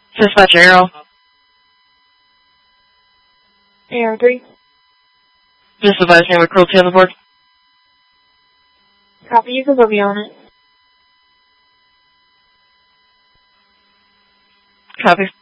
Dispatch Arrow. AR3. Just advise me with cruelty on the board. Copy, you can put me on it. Copy.